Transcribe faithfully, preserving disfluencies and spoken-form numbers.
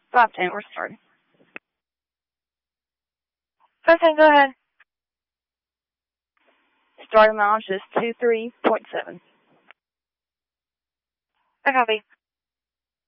five ten, we're starting. five ten, go ahead. Starting launch is two three point seven. I copy.